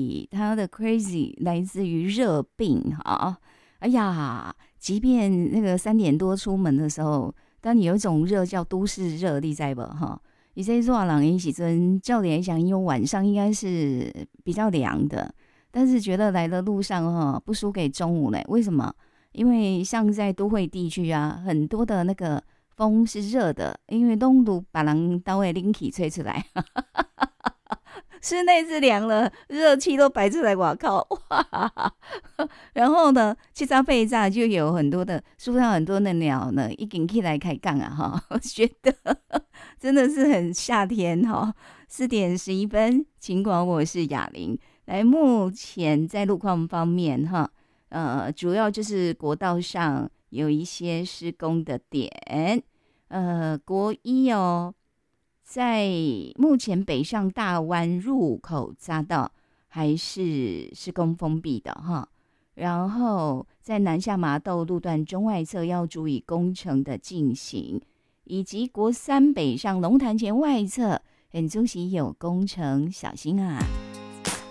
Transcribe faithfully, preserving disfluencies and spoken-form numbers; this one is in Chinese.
以它的 crazy 来自于热病哈。哎呀，即便那个三点多出门的时候，当你有一种热叫都市热，你知不哈？你这热人的时阵，照理来讲，因为晚上应该是比较凉的，但是觉得来的路上哈不输给中午嘞。为什么？因为像在都会地区啊，很多的那个风是热的，因为东都把人都会冷气吹出来，室内是凉了，热气都排出来，我靠哇！然后呢，七早八早就有很多的树上很多的鸟呢，一经起来开杠啊哈，我觉得真的是很夏天哈。四点十一分，尽管我是雅玲，来目前在路况方面哈，呃，主要就是国道上有一些施工的点，呃，国一哦。在目前北上大湾入口匝道还是施工封闭的哈，然后在南下麻豆路段中外侧要注意工程的进行，以及国三北上龙潭前外侧很足喜有工程，小心啊。